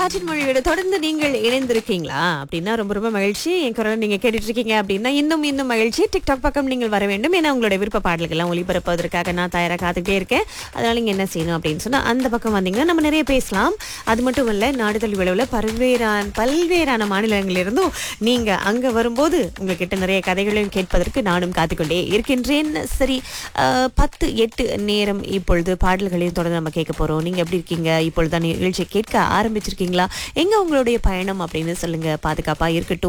காற்றின் மொழியோட தொடர்ந்து நீங்கள் இணைந்திருக்கீங்களா அப்படின்னா ரொம்ப ரொம்ப மகிழ்ச்சி. என் குரல் நீங்க கேட்டுட்டு இருக்கீங்க அப்படின்னா இன்னும் இன்னும் மகிழ்ச்சி. டிக்டாக் பக்கம் நீங்கள் வர வேண்டும். ஏன்னா உங்களோட விருப்ப பாடல்கள்லாம் ஒளிபரப்புவதற்காக நான் தயாரா காத்துக்கிட்டே இருக்கேன். அதனால நீங்க என்ன செய்யணும் அப்படின்னு சொன்னா அந்த பக்கம் வந்தீங்கன்னா நம்ம நிறைய பேசலாம். அது மட்டும் இல்ல நாடுதல் விளைவுல பல்வேறான மாநிலங்களிலிருந்தும் நீங்க அங்க வரும்போது உங்ககிட்ட நிறைய கதைகளையும் கேட்பதற்கு நானும் காத்துக்கொண்டே இருக்கின்றேன். சரி, 10:08 நேரம். இப்பொழுது பாடல்களையும் தொடர்ந்து நம்ம கேட்க போறோம். நீங்க எப்படி இருக்கீங்க? இப்பொழுதுதான் நிகழ்ச்சியை கேட்க ஆரம்பிச்சிருக்கீங்களா? எங்க உங்களுடைய பயணம் அப்படின்னு சொல்லுங்க. பாதுகாப்பா இருக்கட்டும்.